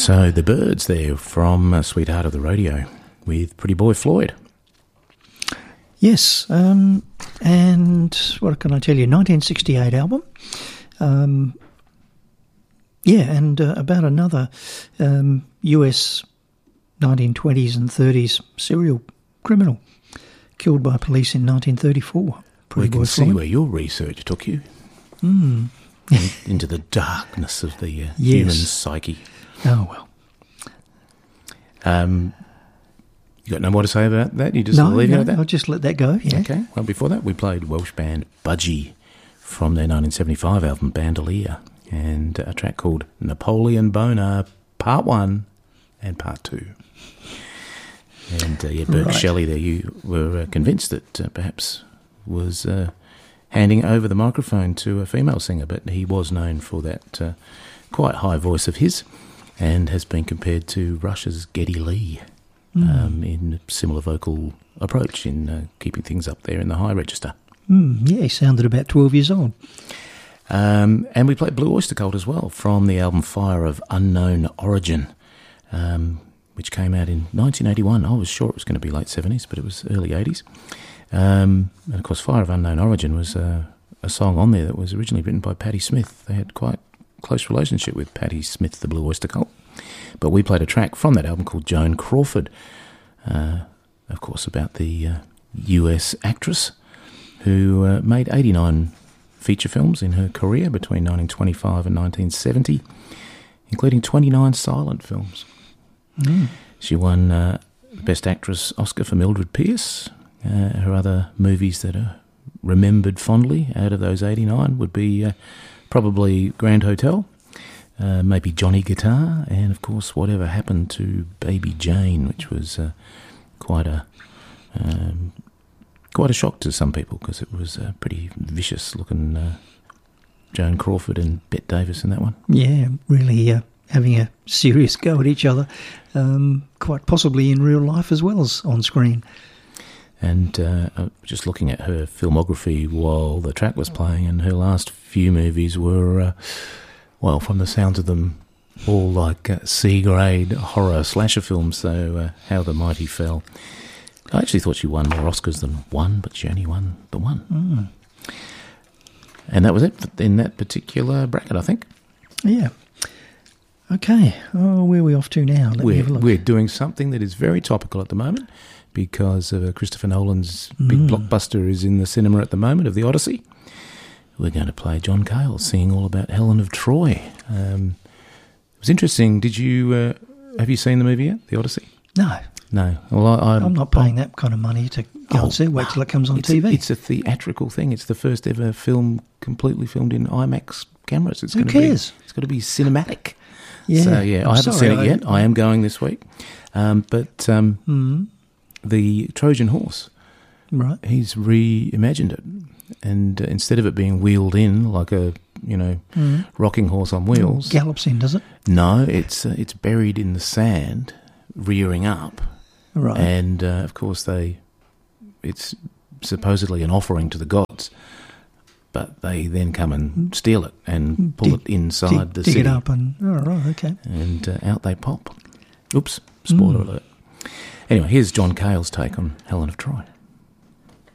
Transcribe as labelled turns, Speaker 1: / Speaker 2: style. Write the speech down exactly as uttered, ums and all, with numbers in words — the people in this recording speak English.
Speaker 1: So the Byrds there from uh, Sweetheart of the Radio with Pretty Boy Floyd.
Speaker 2: Yes, um, and what can I tell you, nineteen sixty-eight album. Um, yeah, and uh, about another um, U S nineteen twenties and thirties serial criminal killed by police in nineteen thirty-four.
Speaker 1: We can see where your research took you.
Speaker 2: Mm.
Speaker 1: in, into the darkness of the uh,
Speaker 2: yes.
Speaker 1: human psyche.
Speaker 2: Oh, well.
Speaker 1: Um, you got no more to say about that? You just
Speaker 2: no,
Speaker 1: leave
Speaker 2: no,
Speaker 1: it at that?
Speaker 2: I'll just let that go, yeah.
Speaker 1: Okay. Well, before that, we played Welsh band Budgie from their nineteen seventy-five album Bandolier, and a track called Napoleon Boner Part one and Part two. And, uh, yeah, Bert
Speaker 2: right.
Speaker 1: Shelley there, you were uh, convinced that uh, perhaps was uh, handing over the microphone to a female singer, but he was known for that uh, quite high voice of his and has been compared to Russia's Geddy Lee mm. um, in a similar vocal approach in uh, keeping things up there in the high register.
Speaker 2: Mm, yeah, he sounded about twelve years old.
Speaker 1: Um, and we played Blue Oyster Cult as well from the album Fire of Unknown Origin, um, which came out in nineteen eighty-one. I was sure it was going to be late seventies, but it was early eighties. Um, and of course, Fire of Unknown Origin was uh, a song on there that was originally written by Patti Smith. They had quite a close relationship with Patti Smith, the Blue Oyster Cult. But we played a track from that album called Joan Crawford, uh, of course, about the uh, U S actress who uh, made eighty-nine feature films in her career between nineteen twenty-five and nineteen seventy, including twenty-nine silent films. Mm. She won uh, the Best Actress Oscar for Mildred Pierce. Uh, her other movies that are remembered fondly out of those eighty-nine would be uh, probably Grand Hotel, uh, maybe Johnny Guitar, and of course Whatever Happened to Baby Jane, which was uh, quite a um, quite a shock to some people because it was a pretty vicious looking uh, Joan Crawford and Bette Davis in that one.
Speaker 2: Yeah, really uh, having a serious go at each other, um, quite possibly in real life as well as on screen.
Speaker 1: And uh, just looking at her filmography while the track was playing, and her last few movies were, uh, well, from the sounds of them, all like uh, C-grade horror slasher films, so uh, How the Mighty Fell. I actually thought she won more Oscars than one, but she only won the one. Mm. And that was it in that particular bracket, I think.
Speaker 2: Yeah. Okay. Oh, where are we off to now? Let
Speaker 1: we're,
Speaker 2: me have a look.
Speaker 1: We're doing something that is very topical at the moment, because uh, Christopher Nolan's big mm. blockbuster is in the cinema at the moment of The Odyssey. We're going to play John Cale singing all about Helen of Troy. Um, it was interesting. Did you uh, have you seen the movie yet, The Odyssey?
Speaker 2: No.
Speaker 1: No. Well, I,
Speaker 2: I'm not paying that kind of money to go oh, and see it. Wait till it comes on
Speaker 1: it's
Speaker 2: T V.
Speaker 1: A, it's a theatrical thing. It's the first ever film completely filmed in IMAX cameras. It's
Speaker 2: Who
Speaker 1: gonna
Speaker 2: cares?
Speaker 1: Be, it's got to be cinematic.
Speaker 2: Yeah.
Speaker 1: So, yeah,
Speaker 2: I'm
Speaker 1: I haven't
Speaker 2: sorry,
Speaker 1: seen it
Speaker 2: I,
Speaker 1: yet. I am going this week. Um, but... Um,
Speaker 2: mm.
Speaker 1: The Trojan horse,
Speaker 2: right?
Speaker 1: He's reimagined it, and uh, instead of it being wheeled in like a you know mm. rocking horse on wheels,
Speaker 2: it gallops in, does it?
Speaker 1: No, it's uh, it's buried in the sand, rearing up,
Speaker 2: right?
Speaker 1: And uh, of course they, it's supposedly an offering to the gods, but they then come and steal it and pull
Speaker 2: dig,
Speaker 1: it inside
Speaker 2: dig,
Speaker 1: the
Speaker 2: dig
Speaker 1: city.
Speaker 2: Dig it up and oh, right, okay,
Speaker 1: and uh, out they pop. Oops, spoiler mm. alert. Anyway, here's John Cale's take on Helen of Troy.